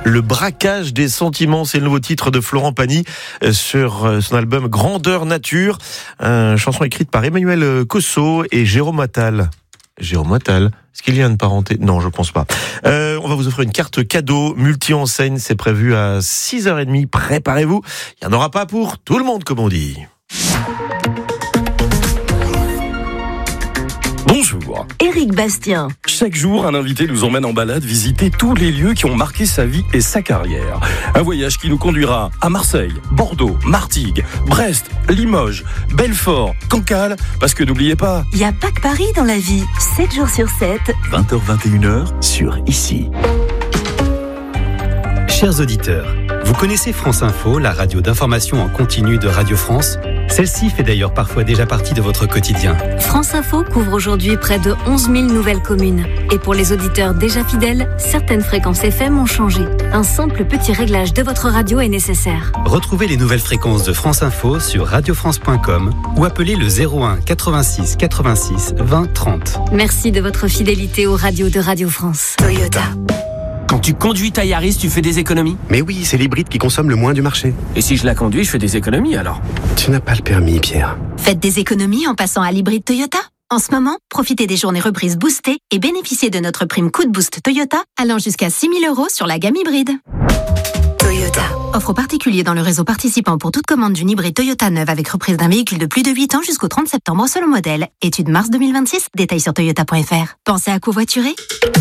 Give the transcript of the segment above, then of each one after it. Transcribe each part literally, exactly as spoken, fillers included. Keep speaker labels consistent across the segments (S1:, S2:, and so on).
S1: Le braquage des sentiments, c'est le nouveau titre de Florent Pagny sur son album Grandeur Nature, une chanson écrite par Emmanuel Cosso et Jérôme Attal. Jérôme Attal, est-ce qu'il y a une parenté ? Non, je pense pas. Euh, on va vous offrir une carte cadeau multi-enseigne, c'est prévu à six heures trente, préparez-vous, il n'y en aura pas pour tout le monde, comme on dit.
S2: Bonjour.
S3: Éric Bastien.
S2: Chaque jour, un invité nous emmène en balade visiter tous les lieux qui ont marqué sa vie et sa carrière. Un voyage qui nous conduira à Marseille, Bordeaux, Martigues, Brest, Limoges, Belfort, Cancale, parce que n'oubliez pas...
S3: Il n'y a pas que Paris dans la vie, sept jours sur sept.
S4: vingt heures vingt et une heures sur Ici.
S5: Chers auditeurs, vous connaissez France Info, la radio d'information en continu de Radio France ? Celle-ci fait d'ailleurs parfois déjà partie de votre quotidien.
S6: France Info couvre aujourd'hui près de onze mille nouvelles communes. Et pour les auditeurs déjà fidèles, certaines fréquences F M ont changé. Un simple petit réglage de votre radio est nécessaire.
S5: Retrouvez les nouvelles fréquences de France Info sur radio france point com ou appelez le zéro un quatre-vingt-six quatre-vingt-six vingt trente.
S6: Merci de votre fidélité aux radios de Radio France.
S3: Toyota.
S7: Quand tu conduis ta Yaris, tu fais des économies ?
S8: Mais oui, c'est l'hybride qui consomme le moins du marché.
S7: Et si je la conduis, je fais des économies alors ?
S8: Tu n'as pas le permis, Pierre.
S3: Faites des économies en passant à l'hybride Toyota. En ce moment, profitez des journées reprises boostées et bénéficiez de notre prime Coup de Boost Toyota allant jusqu'à six mille euros sur la gamme hybride. Toyota. Offre aux particuliers dans le réseau participant pour toute commande d'une hybride Toyota neuve avec reprise d'un véhicule de plus de huit ans jusqu'au trente septembre selon modèle. Étude mars deux mille vingt-six, détails sur toyota point f r. Pensez à covoiturer ?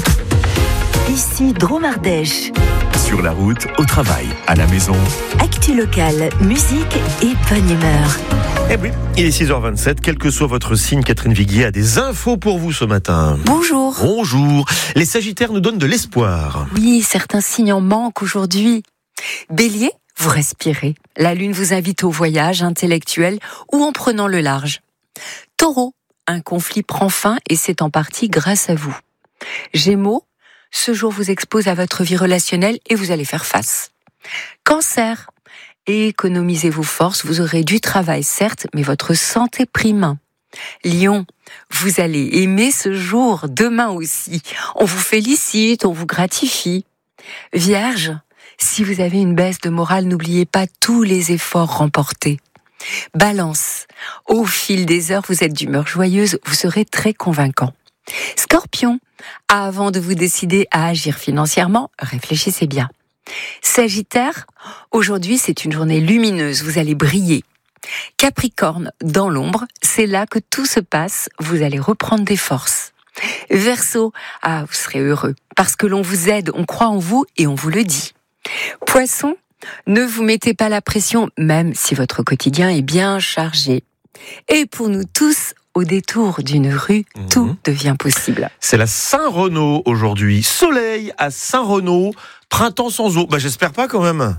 S3: Ici Drôme Ardèche.
S4: Sur la route, au travail, à la maison.
S3: Actu locale, musique et bonne humeur.
S1: Eh oui, il est six heures vingt-sept, quel que soit votre signe, Catherine Viguier a des infos pour vous ce matin.
S9: Bonjour.
S1: Bonjour. Les Sagittaires nous donnent de l'espoir.
S9: Oui, certains signes en manquent aujourd'hui. Bélier, vous respirez. La lune vous invite au voyage intellectuel ou en prenant le large. Taureau, un conflit prend fin et c'est en partie grâce à vous. Gémeaux, ce jour vous expose à votre vie relationnelle et vous allez faire face. Cancer, économisez vos forces, vous aurez du travail certes, mais votre santé prime. Lion, vous allez aimer ce jour, demain aussi. On vous félicite, on vous gratifie. Vierge, si vous avez une baisse de morale, n'oubliez pas tous les efforts remportés. Balance, au fil des heures, vous êtes d'humeur joyeuse, vous serez très convaincant. Scorpion, avant de vous décider à agir financièrement, réfléchissez bien. Sagittaire, aujourd'hui c'est une journée lumineuse, vous allez briller. Capricorne, dans l'ombre, c'est là que tout se passe, vous allez reprendre des forces. Verseau, ah vous serez heureux, parce que l'on vous aide, on croit en vous et on vous le dit. Poisson, ne vous mettez pas la pression, même si votre quotidien est bien chargé. Et pour nous tous, au détour d'une rue, mmh. tout devient possible.
S1: C'est la Saint-Renaud aujourd'hui. Soleil à Saint-Renaud, printemps sans eau. Bah j'espère pas quand même.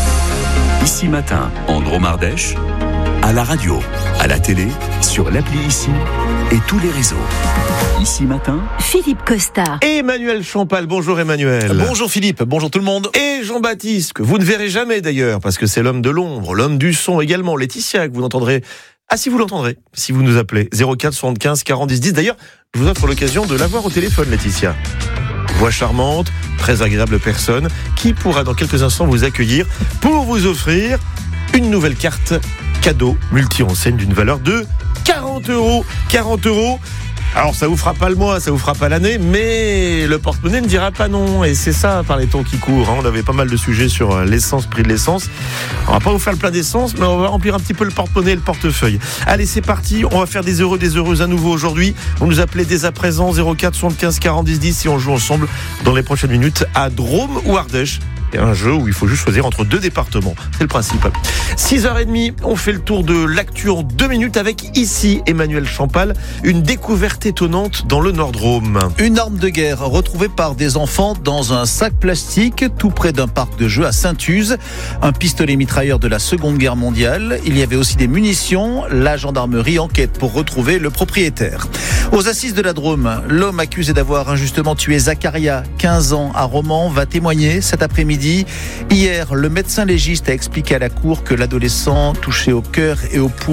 S4: Ici matin, en Drôme Ardèche, à la radio, à la télé, sur l'appli Ici et tous les réseaux. Ici matin,
S3: Philippe Costa.
S1: Et Emmanuel Champal. Bonjour Emmanuel.
S10: Bonjour Philippe, bonjour tout le monde.
S1: Et Jean-Baptiste, que vous ne verrez jamais d'ailleurs, parce que c'est l'homme de l'ombre, l'homme du son également. Laetitia, que vous n'entendrez Ah si vous l'entendrez, si vous nous appelez zéro quatre soixante-quinze quarante dix dix. D'ailleurs, je vous offre l'occasion de l'avoir au téléphone, Laetitia. Voix charmante, très agréable personne, qui pourra dans quelques instants vous accueillir pour vous offrir une nouvelle carte cadeau multi-enseigne d'une valeur de quarante euros. quarante euros. Alors ça vous fera pas le mois, ça vous fera pas l'année, mais le porte-monnaie ne dira pas non. Et c'est ça par les temps qui courent. Hein. On avait pas mal de sujets sur l'essence, prix de l'essence. On va pas vous faire le plein d'essence, mais on va remplir un petit peu le porte-monnaie et le portefeuille. Allez, c'est parti. On va faire des heureux, des heureuses à nouveau aujourd'hui. Vous nous appelez dès à présent zéro quatre soixante-quinze quarante dix dix si on joue ensemble dans les prochaines minutes à Drôme ou Ardèche. C'est un jeu où il faut juste choisir entre deux départements. C'est le principe. six heures trente, on fait le tour de l'actu en deux minutes avec ici Emmanuel Champal. Une découverte étonnante dans le Nord-Drôme.
S10: Une arme de guerre retrouvée par des enfants dans un sac plastique tout près d'un parc de jeux à Saint-Uze. Un pistolet mitrailleur de la Seconde Guerre mondiale. Il y avait aussi des munitions. La gendarmerie enquête pour retrouver le propriétaire. Aux assises de la Drôme, l'homme accusé d'avoir injustement tué Zacharia, quinze ans, à Romans, va témoigner cet après-midi. Hier, le médecin légiste a expliqué à la cour que l'adolescent touché au cœur et au poumon